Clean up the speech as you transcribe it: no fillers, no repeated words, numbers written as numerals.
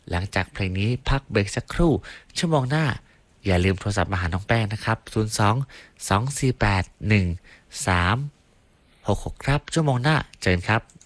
หลังจากเพลงนี้พักเบรกสักครู่ชั่วโมงหน้าอย่าลืมโทรศัพท์มาหาน้องแป้งนะครับ02 248 1366ครับชั่วโมงหน้าเจอกันครับ